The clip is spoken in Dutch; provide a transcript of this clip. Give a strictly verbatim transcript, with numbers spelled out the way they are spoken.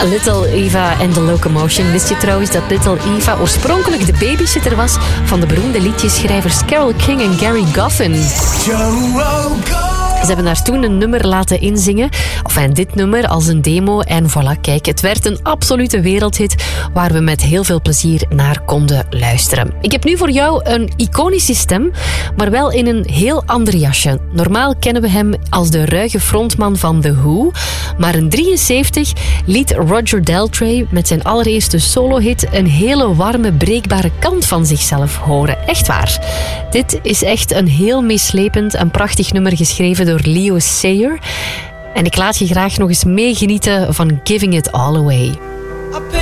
Little Eva and the Locomotion. Wist je trouwens dat Little Eva oorspronkelijk de babysitter was van de beroemde liedjeschrijvers Carole King en Gary Goffin? Ze hebben daar toen een nummer laten inzingen. Of en dit nummer als een demo. En voilà, kijk, het werd een absolute wereldhit waar we met heel veel plezier naar konden luisteren. Ik heb nu voor jou een iconische stem, maar wel in een heel ander jasje. Normaal kennen we hem als de ruige frontman van The Who. Maar in drieënzeventig liet Roger Daltrey met zijn allereerste solohit een hele warme, breekbare kant van zichzelf horen. Echt waar. Dit is echt een heel meeslepend en prachtig nummer geschreven door Leo Sayer. En ik laat je graag nog eens meegenieten van Giving It All Away.